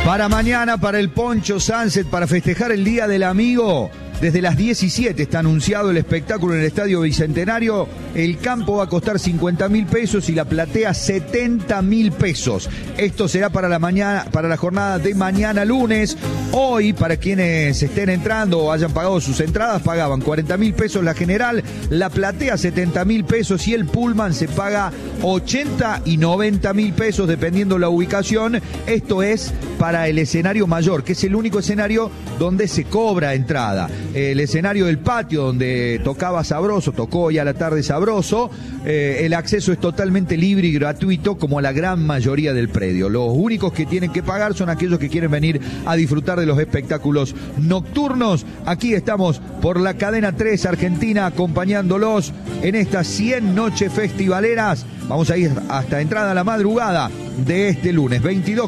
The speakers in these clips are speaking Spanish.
Para mañana, para el Poncho Sunset, para festejar el Día del Amigo, desde las 17 está anunciado el espectáculo en el Estadio Bicentenario. El campo va a costar 50.000 pesos y la platea 70.000 pesos. Esto será para la jornada de mañana lunes. Hoy, para quienes estén entrando o hayan pagado sus entradas, pagaban 40.000 pesos la general, la platea 70.000 pesos y el pullman se paga 80 y 90.000 pesos dependiendo la ubicación. Esto es para el escenario mayor, que es el único escenario donde se cobra entrada. El escenario del patio donde tocaba Sabroso, tocó hoy a la tarde Sabroso, el acceso es totalmente libre y gratuito como la gran mayoría del predio. Los únicos que tienen que pagar son aquellos que quieren venir a disfrutar de los espectáculos nocturnos. Aquí estamos por la cadena 3 Argentina acompañándolos en estas 100 noches festivaleras. Vamos a ir hasta entrada a la madrugada de este lunes,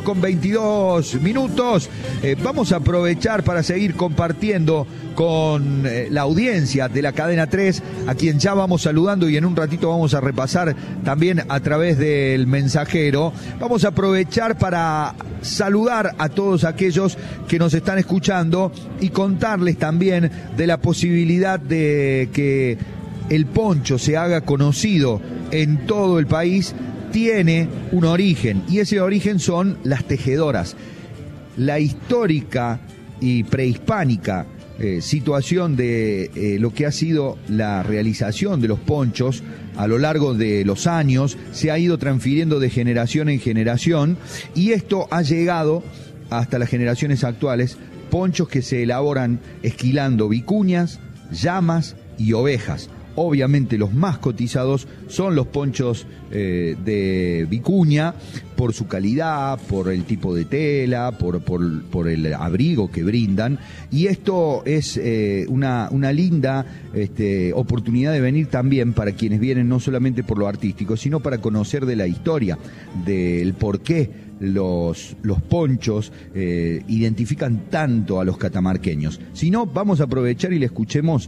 22:22. Vamos a aprovechar para seguir compartiendo con la audiencia de la cadena 3, a quien ya vamos saludando y en un ratito vamos a repasar también a través del mensajero. Vamos a aprovechar para saludar a todos aquellos que nos están escuchando y contarles también de la posibilidad de que el poncho se haga conocido en todo el país. Tiene un origen y ese origen son las tejedoras. La histórica y prehispánica situación de lo que ha sido la realización de los ponchos a lo largo de los años se ha ido transfiriendo de generación en generación y esto ha llegado hasta las generaciones actuales. Ponchos que se elaboran esquilando vicuñas, llamas y ovejas. Obviamente los más cotizados son los ponchos de vicuña por su calidad, por el tipo de tela, por el abrigo que brindan. Y esto es una linda oportunidad de venir también para quienes vienen no solamente por lo artístico, sino para conocer de la historia, del porqué los ponchos identifican tanto a los catamarqueños. Si no, vamos a aprovechar y le escuchemos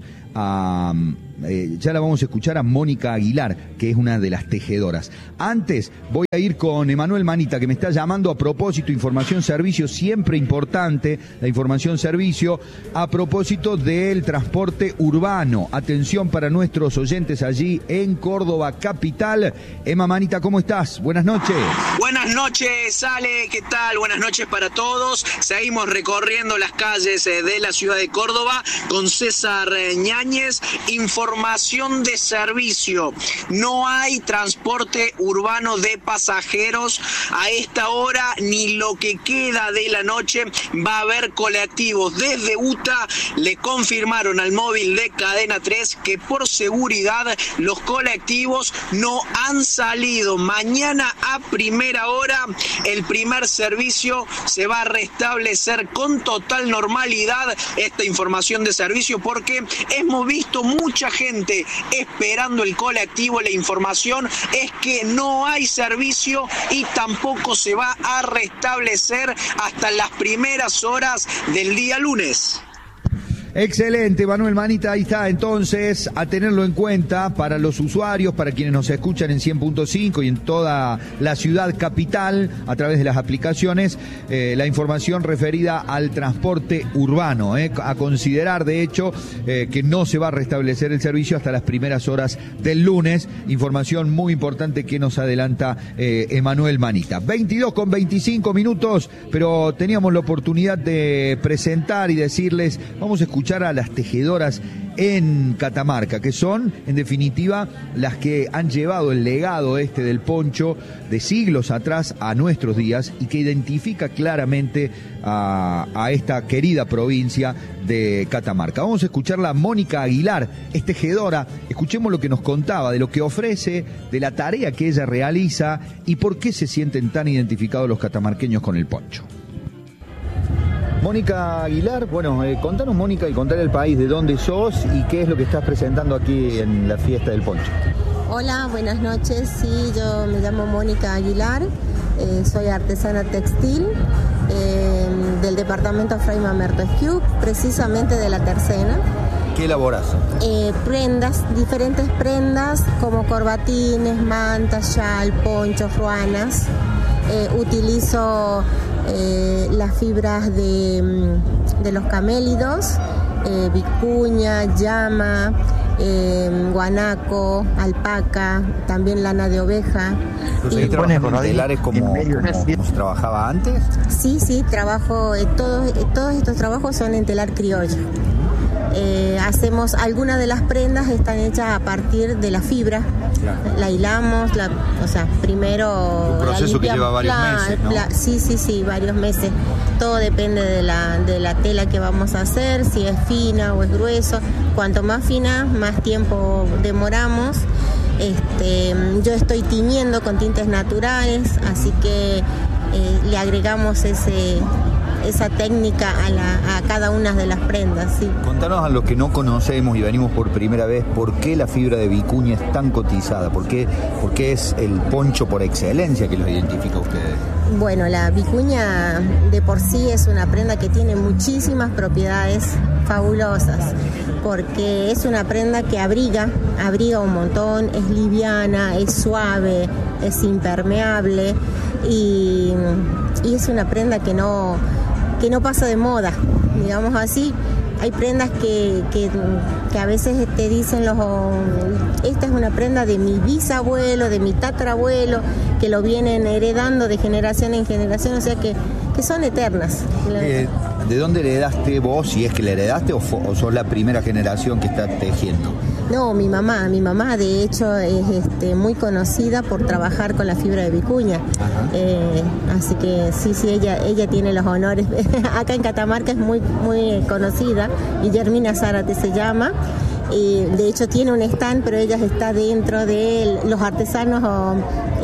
ya la vamos a escuchar a Mónica Aguilar, que es una de las tejedoras. Antes voy a ir con Emanuel Manita, que me está llamando a propósito, información servicio, siempre importante, la información servicio, a propósito del transporte urbano. Atención para nuestros oyentes allí en Córdoba capital. Emma Manita, ¿cómo estás? Buenas noches. Buenas noches, Ale, ¿qué tal? Buenas noches para todos. Seguimos recorriendo las calles de la ciudad de Córdoba con César Ñáñez. Información de servicio. No hay transporte urbano de pasajeros a esta hora ni lo que queda de la noche. Va a haber colectivos desde UTA. Le confirmaron al móvil de Cadena 3 que por seguridad los colectivos no han salido. Mañana a primera hora el primer servicio se va a restablecer con total normalidad. Esta información de servicio porque hemos visto mucha gente esperando el colectivo. La información es que no hay servicio y tampoco se va a restablecer hasta las primeras horas del día lunes. Excelente, Manuel Manita, ahí está. Entonces, a tenerlo en cuenta para los usuarios, para quienes nos escuchan en 100.5 y en toda la ciudad capital a través de las aplicaciones, la información referida al transporte urbano. A considerar, de hecho, que no se va a restablecer el servicio hasta las primeras horas del lunes. Información muy importante que nos adelanta Emanuel Manita. 22:25, pero teníamos la oportunidad de presentar y decirles, vamos a escuchar a las tejedoras en Catamarca, que son, en definitiva, las que han llevado el legado del poncho de siglos atrás a nuestros días y que identifica claramente a esta querida provincia de Catamarca. Vamos a escucharla a Mónica Aguilar, es tejedora. Escuchemos lo que nos contaba de lo que ofrece, de la tarea que ella realiza y por qué se sienten tan identificados los catamarqueños con el poncho. Mónica Aguilar, bueno, contanos, Mónica, y contarle al país de dónde sos y qué es lo que estás presentando aquí en la fiesta del poncho. Hola, buenas noches. Sí, yo me llamo Mónica Aguilar, soy artesana textil del departamento Fray Mamerto Esquiú, precisamente de la Tercena. ¿Qué elaborás? Prendas, diferentes prendas como corbatines, mantas, chal, ponchos, ruanas. Utilizo las fibras de los camélidos, vicuña, llama, guanaco, alpaca, también lana de oveja. ¿Y trabajas con telares como se trabajaba antes? Sí, trabajo, todos estos trabajos son en telar criollo. Hacemos, algunas de las prendas están hechas a partir de la fibra, claro. La hilamos, primero... Un proceso que lleva varios meses, ¿no? Sí, varios meses. Todo depende de la tela que vamos a hacer, si es fina o es grueso. Cuanto más fina, más tiempo demoramos. Yo estoy tiñendo con tintes naturales, así que le agregamos esa técnica a cada una de las prendas. Sí. Contanos a los que no conocemos y venimos por primera vez, ¿por qué la fibra de vicuña es tan cotizada? ¿Por qué es el poncho por excelencia que los identifica a ustedes? Bueno, la vicuña de por sí es una prenda que tiene muchísimas propiedades fabulosas, porque es una prenda que abriga un montón, es liviana, es suave, es impermeable y es una prenda que no pasa de moda, digamos así. Hay prendas que a veces te dicen esta es una prenda de mi bisabuelo, de mi tatarabuelo, que lo vienen heredando de generación en generación, o sea que son eternas. ¿De dónde heredaste vos, si es que la heredaste, o sos la primera generación que está tejiendo? No, mi mamá de hecho es muy conocida por trabajar con la fibra de vicuña. Así que sí, ella tiene los honores. Acá en Catamarca es muy, muy conocida, Guillermina Zárate se llama. De hecho tiene un stand, pero ella está dentro de los artesanos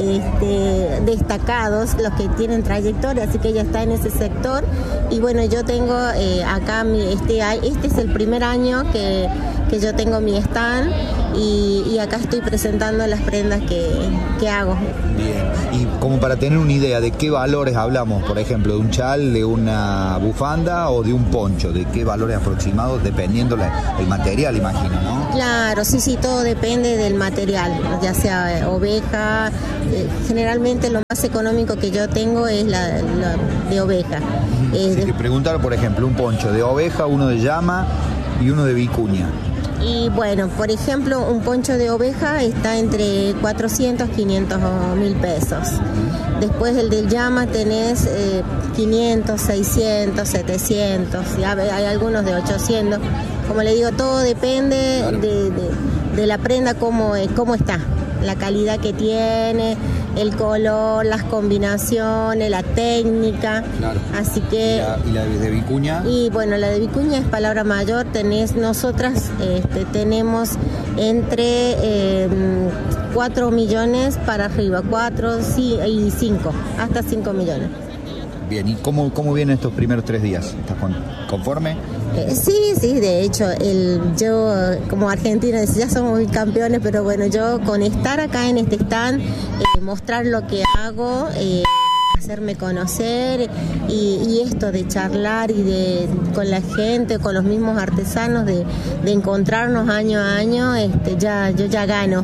destacados, los que tienen trayectoria, así que ella está en ese sector. Y bueno, yo tengo acá este es el primer año que yo tengo mi stand y acá estoy presentando las prendas que hago. Bien, y como para tener una idea de qué valores hablamos, por ejemplo, de un chal, de una bufanda o de un poncho, de qué valores aproximados, dependiendo el material, imagino, ¿no? Claro, sí, todo depende del material, ya sea oveja, generalmente lo más económico que yo tengo es la de oveja. Si te preguntara, por ejemplo, un poncho de oveja, uno de llama y uno de vicuña. Y bueno, por ejemplo, un poncho de oveja está entre 400, 500 o 1.000 pesos. Después el del llama tenés 500, 600, 700, y hay algunos de 800. Como le digo, todo depende de la prenda, cómo está, la calidad que tiene, el color, las combinaciones, la técnica. Claro. Así que... ¿Y la de vicuña? Y bueno, la de vicuña es palabra mayor. Nosotras tenemos entre 4 millones para arriba, 4 y 5, hasta 5 millones. Bien, ¿y cómo vienen estos primeros 3 días? ¿Estás conforme? Sí, de hecho, yo como argentina ya somos campeones, pero bueno, yo con estar acá en este stand, mostrar lo que hago, hacerme conocer y esto de charlar y con la gente, con los mismos artesanos, de encontrarnos año a año, yo ya gano.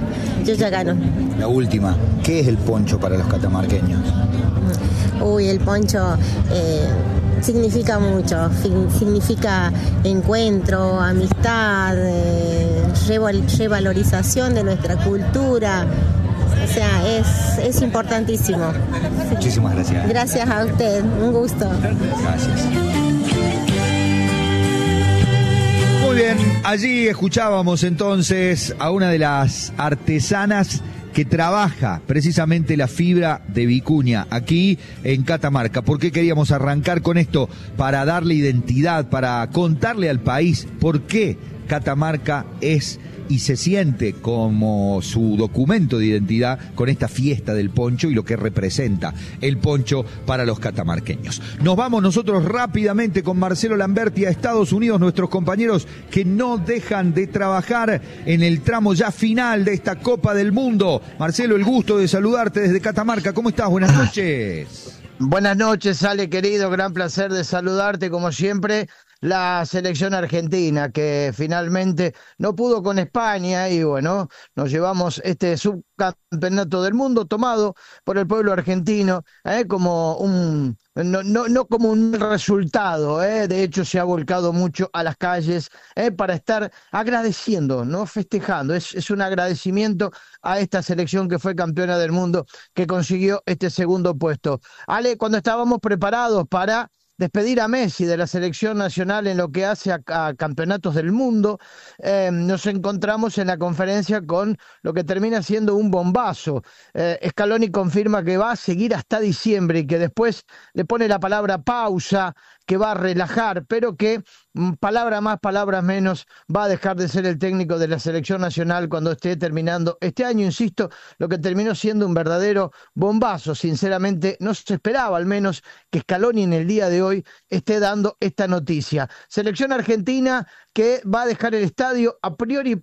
La última, ¿qué es el poncho para los catamarqueños? Uy, el poncho significa mucho, significa encuentro, amistad, revalorización de nuestra cultura. O sea, es importantísimo. Muchísimas gracias. Gracias a usted, un gusto. Gracias. Muy bien, allí escuchábamos entonces a una de las artesanas que trabaja precisamente la fibra de vicuña aquí en Catamarca. ¿Por qué queríamos arrancar con esto? Para darle identidad, para contarle al país por qué Catamarca es y se siente como su documento de identidad con esta fiesta del poncho y lo que representa el poncho para los catamarqueños. Nos vamos nosotros rápidamente con Marcelo Lamberti a Estados Unidos, nuestros compañeros que no dejan de trabajar en el tramo ya final de esta Copa del Mundo. Marcelo, el gusto de saludarte desde Catamarca. ¿Cómo estás? Buenas noches. Buenas noches, Ale, querido. Gran placer de saludarte como siempre. la selección argentina, que finalmente no pudo con España y bueno, nos llevamos este subcampeonato del mundo tomado por el pueblo argentino como un... No como un resultado, de hecho se ha volcado mucho a las calles para estar agradeciendo, no festejando, es un agradecimiento a esta selección que fue campeona del mundo, que consiguió este segundo puesto. Ale, cuando estábamos preparados para despedir a Messi de la selección nacional en lo que hace a campeonatos del mundo, nos encontramos en la conferencia con lo que termina siendo un bombazo. Scaloni confirma que va a seguir hasta diciembre y que después le pone la palabra pausa, que va a relajar, pero que palabra más, palabras menos, va a dejar de ser el técnico de la selección nacional cuando esté terminando este año. Insisto, lo que terminó siendo un verdadero bombazo. Sinceramente, no se esperaba al menos que Scaloni en el día de hoy esté dando esta noticia. Selección argentina que va a dejar el estadio a priori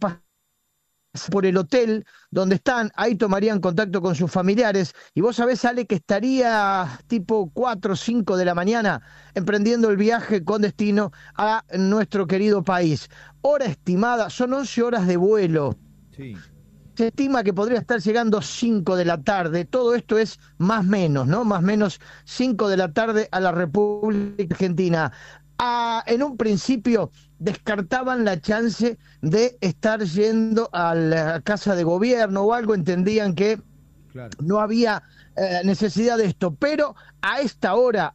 por el hotel donde están, ahí tomarían contacto con sus familiares, y vos sabés, Ale, que estaría tipo 4 o 5 de la mañana emprendiendo el viaje con destino a nuestro querido país. Hora estimada, son 11 horas de vuelo. Sí. Se estima que podría estar llegando 5 de la tarde, todo esto es más menos, ¿no? Más menos 5 de la tarde a la República Argentina. En un principio descartaban la chance de estar yendo a la casa de gobierno o algo, entendían que no había necesidad de esto, pero a esta hora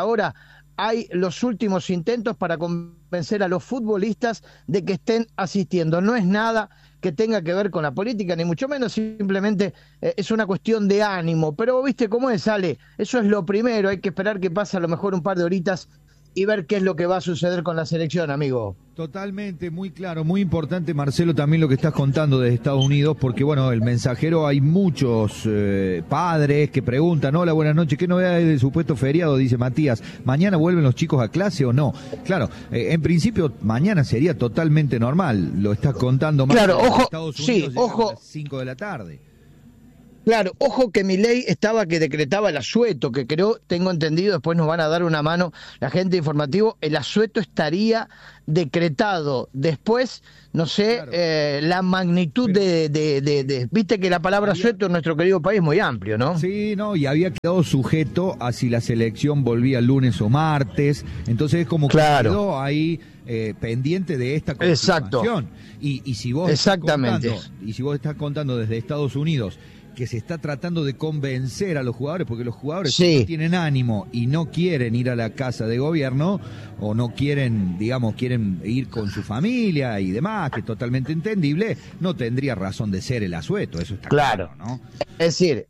hay los últimos intentos para convencer a los futbolistas de que estén asistiendo. No es nada que tenga que ver con la política, ni mucho menos, simplemente es una cuestión de ánimo, pero viste cómo es, Ale, eso es lo primero, hay que esperar que pase a lo mejor un par de horitas y ver qué es lo que va a suceder con la selección, amigo. Totalmente, muy claro, muy importante, Marcelo, también lo que estás contando desde Estados Unidos, porque bueno, el Mensajero, hay muchos padres que preguntan, hola, buenas noches, ¿qué novedades del supuesto feriado? Dice Matías, ¿mañana vuelven los chicos a clase o no? Claro, en principio mañana sería totalmente normal, lo estás contando más. Claro, ojo, Estados Unidos sí, ojo. A las 5 de la tarde. Claro, ojo que Milei estaba que decretaba el asueto, que creo, tengo entendido, después nos van a dar una mano la gente informativo, el asueto estaría decretado. Después, no sé, claro, la magnitud de viste que la palabra asueto en nuestro querido país es muy amplio, ¿no? Sí, no, y había quedado sujeto a si la selección volvía lunes o martes, entonces es como que quedó ahí pendiente de esta confirmación. Y si vos estás contando desde Estados Unidos que se está tratando de convencer a los jugadores, porque los jugadores no tienen ánimo y no quieren ir a la casa de gobierno, o no quieren, digamos, quieren ir con su familia y demás, que es totalmente entendible, no tendría razón de ser el asueto, eso está claro, ¿no? Es decir,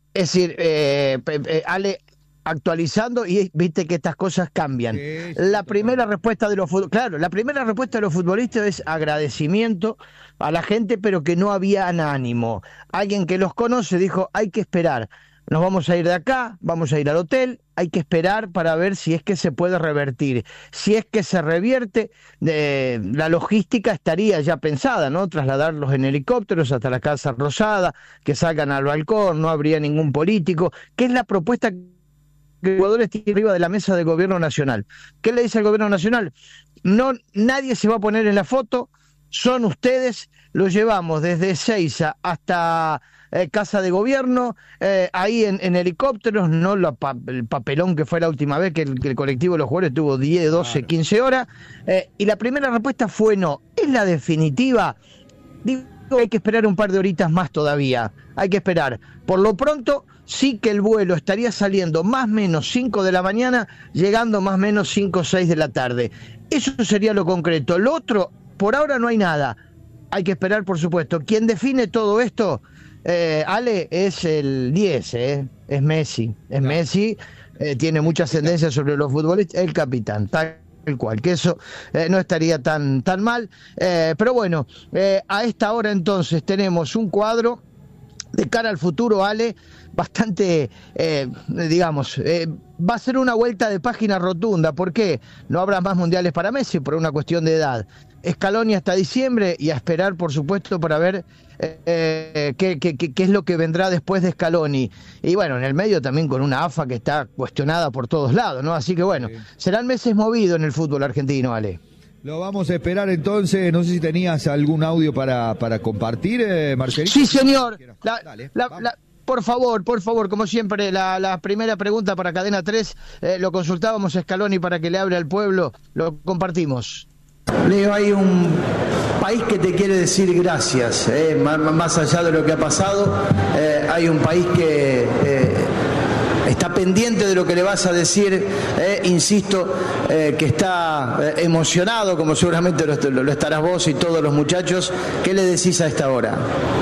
Ale, actualizando, y viste que estas cosas cambian. La primera respuesta de los futbolistas es agradecimiento a la gente, pero que no habían ánimo. Alguien que los conoce dijo, hay que esperar, nos vamos a ir de acá, vamos a ir al hotel, hay que esperar para ver si es que se puede revertir. Si es que se revierte, la logística estaría ya pensada, ¿no? Trasladarlos en helicópteros hasta la Casa Rosada, que salgan al balcón, no habría ningún político, que es la propuesta que los jugadores tienen arriba de la mesa del gobierno nacional. ¿Qué le dice el gobierno nacional? No, nadie se va a poner en la foto, son ustedes, los llevamos desde Ezeiza hasta Casa de Gobierno, ahí en helicópteros, no el papelón que fue la última vez que el colectivo de los jugadores tuvo 10, 12, 15 horas, y la primera respuesta fue no. ¿Es la definitiva? Digo, hay que esperar un par de horitas más todavía, hay que esperar. Por lo pronto, sí que el vuelo estaría saliendo más o menos 5 de la mañana, llegando más o menos 5 o 6 de la tarde. Eso sería lo concreto. Lo otro, por ahora no hay nada. Hay que esperar, por supuesto. Quien define todo esto, Ale, es el 10, es Messi. Es Messi, tiene mucha ascendencia sobre los futbolistas, el capitán, tal cual, que eso no estaría tan mal. Pero bueno, a esta hora entonces tenemos un cuadro de cara al futuro, Ale, bastante, va a ser una vuelta de página rotunda. ¿Por qué? No habrá más mundiales para Messi por una cuestión de edad. Scaloni hasta diciembre, y a esperar, por supuesto, para ver qué es lo que vendrá después de Scaloni. Y bueno, en el medio también con una AFA que está cuestionada por todos lados, ¿no? Así que bueno, serán meses movidos en el fútbol argentino, Ale. Lo vamos a esperar entonces. No sé si tenías algún audio para compartir, Marcelito. Sí, señor. Por favor, como siempre, la primera pregunta para Cadena 3, lo consultábamos a Scaloni para que le hable al pueblo, lo compartimos. Leo, hay un país que te quiere decir gracias, más allá de lo que ha pasado, hay un país que está pendiente de lo que le vas a decir, insisto, que está emocionado, como seguramente lo estarás vos y todos los muchachos. ¿Qué le decís a esta hora?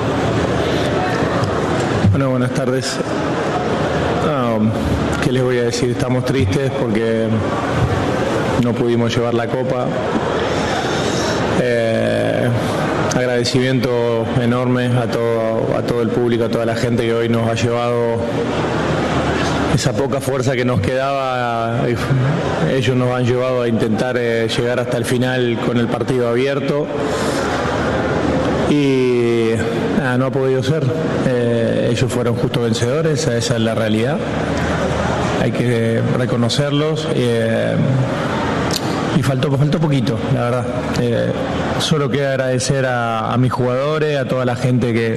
Bueno, buenas tardes. ¿Qué les voy a decir? Estamos tristes porque no pudimos llevar la copa. Agradecimiento enorme a todo el público, a toda la gente que hoy nos ha llevado esa poca fuerza que nos quedaba. Ellos nos han llevado a intentar llegar hasta el final con el partido abierto y no ha podido ser. Ellos fueron justo vencedores, esa es la realidad, hay que reconocerlos y faltó poquito, la verdad. Solo queda agradecer a mis jugadores, a toda la gente que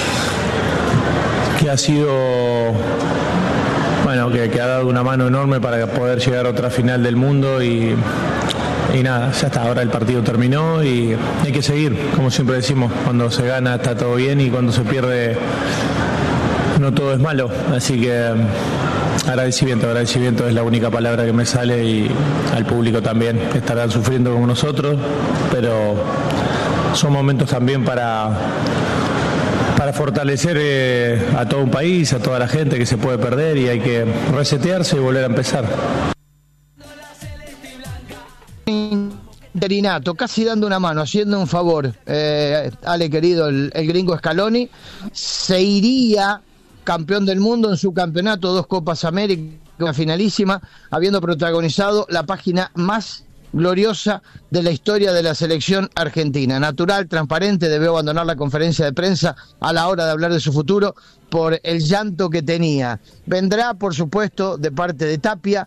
ha sido, bueno, que ha dado una mano enorme para poder llegar a otra final del mundo y nada, ya está, ahora el partido terminó y hay que seguir, como siempre decimos, cuando se gana está todo bien y cuando se pierde no todo es malo, así que agradecimiento es la única palabra que me sale y al público también, que estarán sufriendo como nosotros, pero son momentos también para fortalecer a todo un país, a toda la gente que se puede perder y hay que resetearse y volver a empezar. Interinato, casi dando una mano, haciendo un favor, Ale querido, el gringo Scaloni se iría campeón del mundo en su campeonato, 2 Copas América, una finalísima, habiendo protagonizado la página más gloriosa de la historia de la selección argentina. Natural, transparente, debió abandonar la conferencia de prensa a la hora de hablar de su futuro por el llanto que tenía. Vendrá, por supuesto, de parte de Tapia,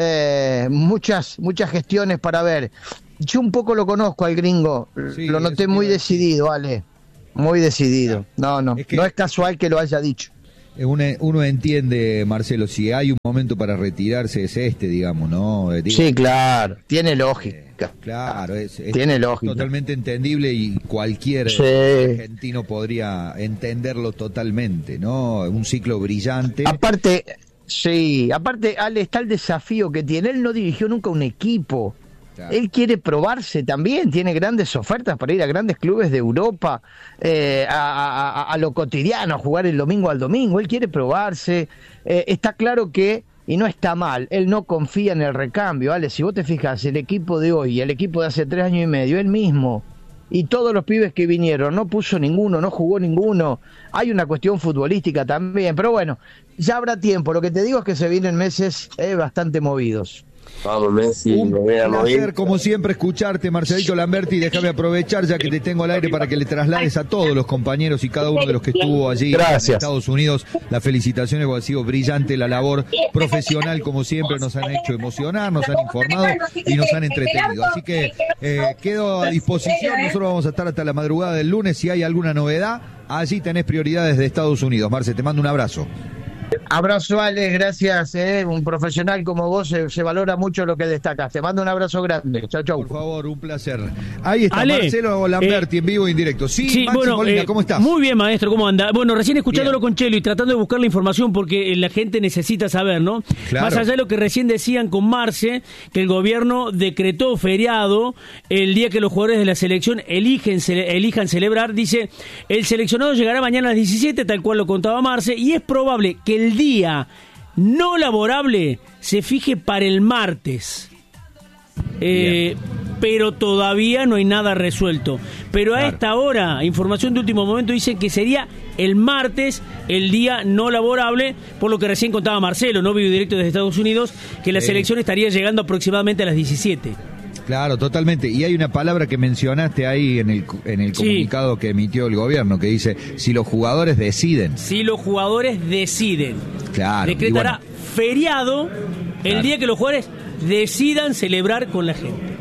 muchas gestiones para ver. Yo un poco lo conozco al gringo, sí, lo noté muy decidido, Ale, muy decidido. No es casual que lo haya dicho. Uno entiende, Marcelo, si hay un momento para retirarse es digamos, ¿no? Sí, claro, tiene lógica. Claro, tiene lógica. Totalmente entendible y cualquier argentino podría entenderlo totalmente, ¿no? Un ciclo brillante. Aparte, Ale, está el desafío que tiene. Él no dirigió nunca un equipo. Claro. Él quiere probarse también, tiene grandes ofertas para ir a grandes clubes de Europa, a lo cotidiano, a jugar el domingo al domingo. Él quiere probarse, está claro que, y no está mal, él no confía en el recambio. Ale, si vos te fijas, el equipo de hoy, el equipo de hace 3 años y medio, él mismo, y todos los pibes que vinieron, no puso ninguno, no jugó ninguno. Hay una cuestión futbolística también, pero bueno, ya habrá tiempo. Lo que te digo es que se vienen meses bastante movidos. Vamos, Messi, un placer, como siempre, escucharte, Marcelito Lamberti. Déjame aprovechar, ya que te tengo al aire, para que le traslades a todos los compañeros y cada uno de los que estuvo allí en Estados Unidos las felicitaciones, porque ha sido brillante la labor profesional, como siempre. Nos han hecho emocionar, nos han informado y nos han entretenido. Así que quedo a disposición. Nosotros vamos a estar hasta la madrugada del lunes. Si hay alguna novedad, allí tenés prioridades de Estados Unidos. Marce, te mando un abrazo. Abrazo, Alex, gracias. Un profesional como vos se valora mucho lo que destacas. Te mando un abrazo grande. Chau, chau. Por favor, un placer. Ahí está Marcelo Lamberti en vivo e indirecto. Sí, Maxi Molina, ¿cómo estás? Muy bien, maestro, ¿cómo anda? Bueno, recién escuchándolo con Chelo y tratando de buscar la información porque la gente necesita saber, ¿no? Claro. Más allá de lo que recién decían con Marce, que el gobierno decretó feriado el día que los jugadores de la selección elijan celebrar. Dice, el seleccionado llegará mañana a las 17, tal cual lo contaba Marce, y es probable que el día no laborable se fije para el martes. Pero todavía no hay nada resuelto. Pero a esta hora, información de último momento, dicen que sería el martes el día no laborable, por lo que recién contaba Marcelo, no vivo directo desde Estados Unidos, que la selección estaría llegando aproximadamente a las 17. Claro, totalmente. Y hay una palabra que mencionaste ahí en el comunicado que emitió el gobierno, que dice, si los jugadores deciden. Si los jugadores deciden. Claro. Decretará feriado el día que los jugadores decidan celebrar con la gente.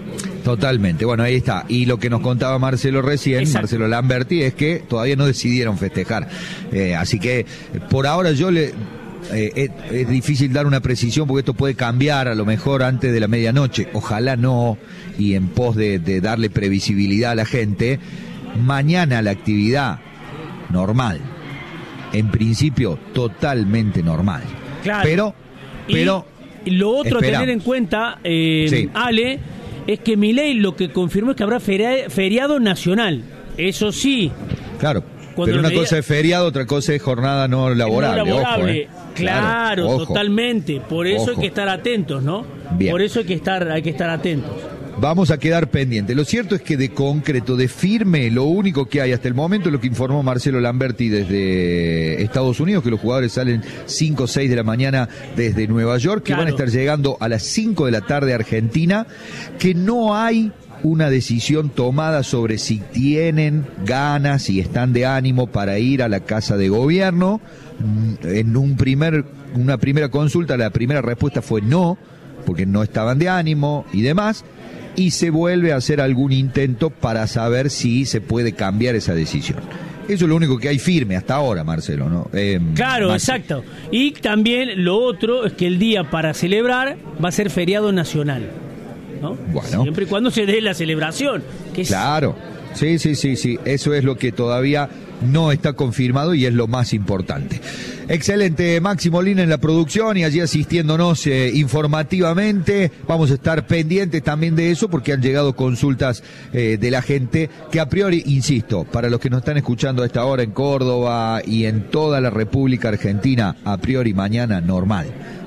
Totalmente, bueno, ahí está. Y lo que nos contaba Marcelo recién, exacto, Marcelo Lamberti, es que todavía no decidieron festejar. Así que por ahora es difícil dar una precisión porque esto puede cambiar a lo mejor antes de la medianoche. Ojalá no, y en pos de darle previsibilidad a la gente, mañana la actividad normal. En principio, totalmente normal. Claro. Pero y lo otro a tener en cuenta, sí, Ale, es que Milei lo que confirmó es que habrá feriado nacional. Eso sí. Claro. Pero una cosa es feriado, otra cosa es jornada no laborable. No laborable. Ojo, Claro, ojo, totalmente. Por eso hay que estar atentos, ¿no? Bien. Por eso hay que estar atentos. Vamos a quedar pendientes. Lo cierto es que de concreto, de firme, lo único que hay hasta el momento es lo que informó Marcelo Lamberti desde Estados Unidos, que los jugadores salen 5 o 6 de la mañana desde Nueva York, que van a estar llegando a las 5 de la tarde a Argentina, que no hay una decisión tomada sobre si tienen ganas, si están de ánimo para ir a la Casa de Gobierno. En una primera consulta, la primera respuesta fue no, porque no estaban de ánimo y demás, y se vuelve a hacer algún intento para saber si se puede cambiar esa decisión. Eso es lo único que hay firme hasta ahora, Marcelo, ¿no? Claro, Marcelo. Exacto. Y también lo otro es que el día para celebrar va a ser feriado nacional, ¿no? Bueno. Siempre y cuando se dé la celebración. Claro. Sí. Eso es lo que todavía no está confirmado y es lo más importante. Excelente, Máximo Lina en la producción y allí asistiéndonos informativamente. Vamos a estar pendientes también de eso porque han llegado consultas de la gente que a priori, insisto, para los que nos están escuchando a esta hora en Córdoba y en toda la República Argentina, a priori mañana normal.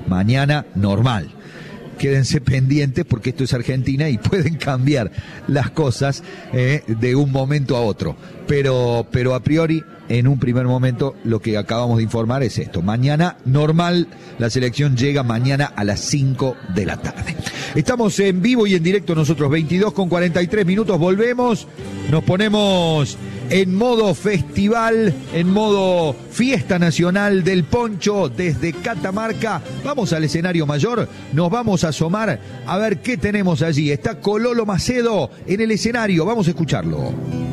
Quédense pendientes porque esto es Argentina y pueden cambiar las cosas de un momento a otro. Pero a priori, en un primer momento, lo que acabamos de informar es esto. Mañana normal, la selección llega mañana a las 5 de la tarde. Estamos en vivo y en directo nosotros, 22:43, volvemos, nos ponemos en modo festival, en modo fiesta nacional del poncho desde Catamarca. Vamos al escenario mayor, nos vamos a asomar a ver qué tenemos allí. Está Cololo Macedo en el escenario, vamos a escucharlo.